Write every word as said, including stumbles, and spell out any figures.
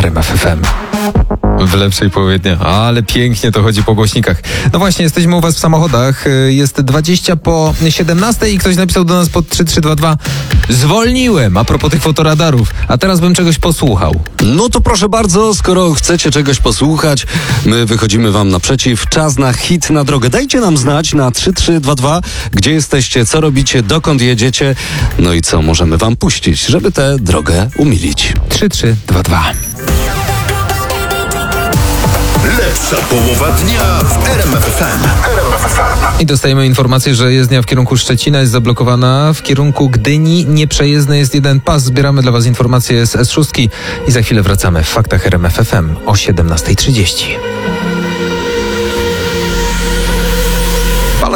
R M F F M. W lepszej połowie dnia, ale pięknie to chodzi po głośnikach. No właśnie, jesteśmy u was w samochodach. Jest dwadzieścia po siedemnastej i ktoś napisał do nas pod trzy trzy dwa dwa: zwolniłem, a propos tych fotoradarów, a teraz bym czegoś posłuchał. No to proszę bardzo, skoro chcecie czegoś posłuchać, my wychodzimy wam naprzeciw. Czas na hit na drogę. Dajcie nam znać na trzy trzy dwa dwa, gdzie jesteście, co robicie, dokąd jedziecie, no i co możemy wam puścić, żeby tę drogę umilić. trzy trzy dwa dwa. Lepsza połowa dnia w R M F F M. I dostajemy informację, że jezdnia w kierunku Szczecina jest zablokowana, w kierunku Gdyni nieprzejezdny jest jeden pas. Zbieramy dla was informacje z S sześć i za chwilę wracamy w Faktach R M F F M o siedemnasta trzydzieści.